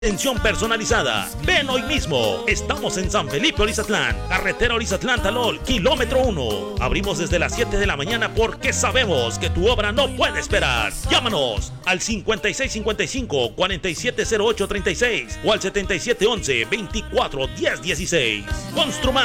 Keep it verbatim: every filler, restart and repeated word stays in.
Atención personalizada. Ven hoy mismo. Estamos en San Felipe, Olizatlán. Carretera Olizatlán-Talol, kilómetro uno. Abrimos desde las siete de la mañana porque sabemos que tu obra no puede esperar. Llámanos al cincuenta y seis cincuenta y cinco, cuarenta y siete cero ocho treinta y seis o al setenta y siete once, veinticuatro diez dieciséis. Construman.